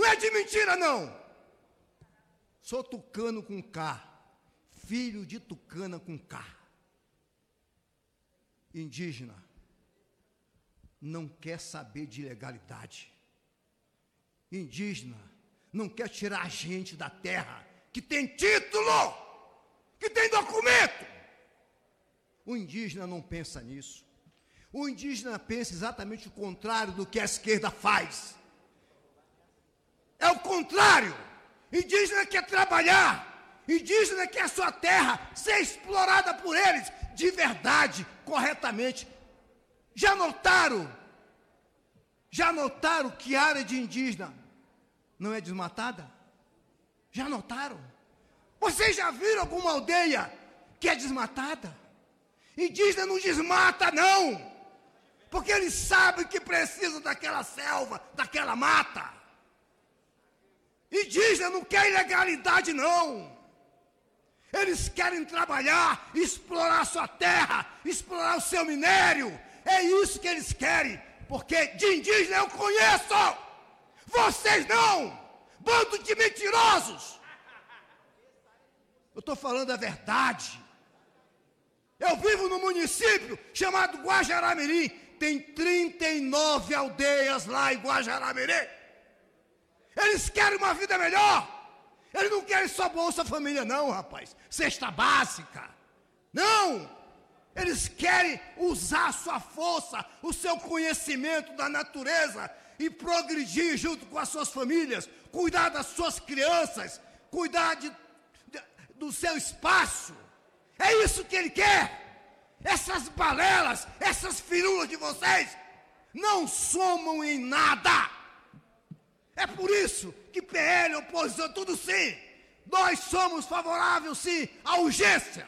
é de mentira, não. Sou tucano com K, filho de tucana com K. Indígena não quer saber de legalidade. Indígena não quer tirar a gente da terra, que tem título, que tem documento. O indígena não pensa nisso. O indígena pensa exatamente o contrário do que a esquerda faz. É o contrário. Indígena quer trabalhar. Indígena quer a sua terra ser explorada por eles de verdade, corretamente. Já notaram que a área de indígena não é desmatada? Já notaram? Vocês já viram alguma aldeia que é desmatada? Indígena não desmata, não. Porque eles sabem que precisam daquela selva, daquela mata. Indígena não quer ilegalidade, não. Eles querem trabalhar, explorar a sua terra, explorar o seu minério. É isso que eles querem. Porque de indígena eu conheço. Vocês não. Bando de mentirosos. Eu estou falando a verdade. Eu vivo num município chamado Guajará-Mirim. Tem 39 aldeias lá em Guajará-Mirim. Eles querem uma vida melhor. Eles não querem só Bolsa Família, não, rapaz. Cesta básica. Não. Eles querem usar a sua força, o seu conhecimento da natureza e progredir junto com as suas famílias, cuidar das suas crianças, cuidar do seu espaço. É isso que ele quer. Essas balelas, essas firulas de vocês não somam em nada. É por isso que PL, oposição, tudo sim. Nós somos favoráveis sim à urgência.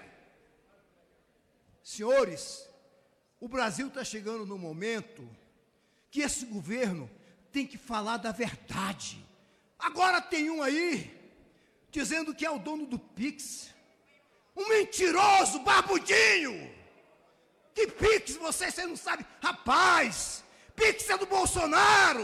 Senhores, o Brasil está chegando no momento que esse governo tem que falar da verdade. Agora tem um aí dizendo que é o dono do Pix. Um mentiroso, barbudinho. Que Pix você não sabe? Rapaz, Pix é do Bolsonaro.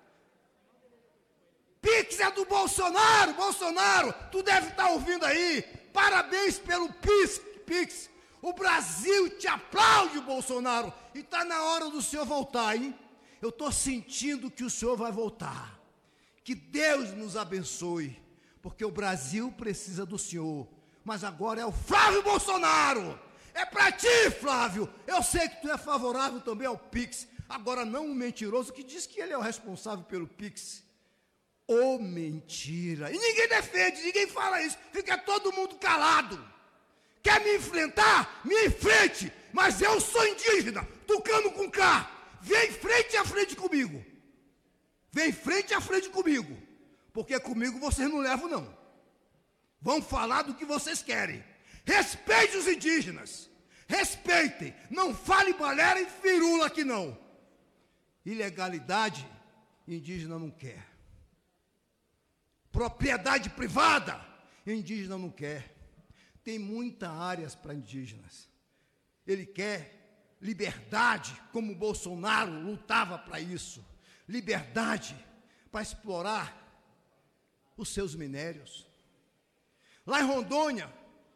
Pix é do Bolsonaro. Bolsonaro, tu deve estar ouvindo aí. Parabéns pelo Pix. O Brasil te aplaude, Bolsonaro. E está na hora do senhor voltar, hein? Eu estou sentindo que o senhor vai voltar. Que Deus nos abençoe. Porque o Brasil precisa do senhor. Mas agora é o Flávio Bolsonaro. É para ti, Flávio. Eu sei que tu é favorável também ao Pix. Agora não um mentiroso que diz que ele é o responsável pelo Pix. Ô, mentira. E ninguém defende, ninguém fala isso. Fica todo mundo calado. Quer me enfrentar? Me enfrente. Mas eu sou indígena, tucano com K. Vem frente a frente comigo. Vem frente a frente comigo. Porque comigo vocês não levam, não. Vão falar do que vocês querem. Respeite os indígenas. Respeitem. Não fale balela e firula aqui, não. Ilegalidade, indígena não quer. Propriedade privada, indígena não quer. Tem muitas áreas para indígenas. Ele quer liberdade, como Bolsonaro lutava para isso. Liberdade para explorar os seus minérios. Lá em Rondônia,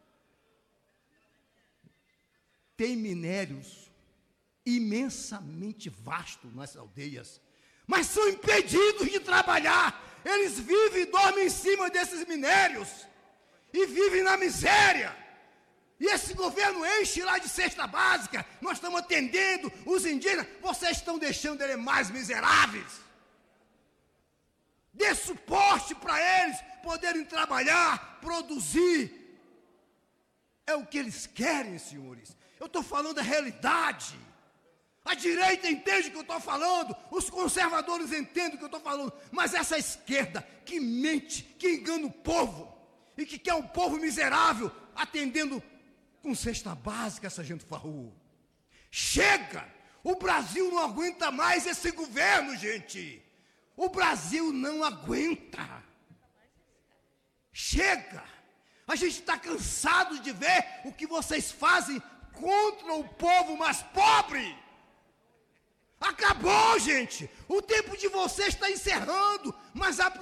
tem minérios imensamente vastos nas aldeias, mas são impedidos de trabalhar. Eles vivem e dormem em cima desses minérios e vivem na miséria. E esse governo enche lá de cesta básica. Nós estamos atendendo os indígenas. Vocês estão deixando eles mais miseráveis. Dê suporte para eles poderem trabalhar, produzir. É o que eles querem, senhores. Eu estou falando a realidade. A direita entende o que eu estou falando, os conservadores entendem o que eu estou falando, mas essa esquerda que mente, que engana o povo, e que quer um povo miserável, atendendo com cesta básica, sargento Farru. Chega! O Brasil não aguenta mais esse governo, gente. O Brasil não aguenta. Chega! A gente está cansado de ver o que vocês fazem contra o povo mais pobre. Acabou, gente. O tempo de vocês está encerrando, mas há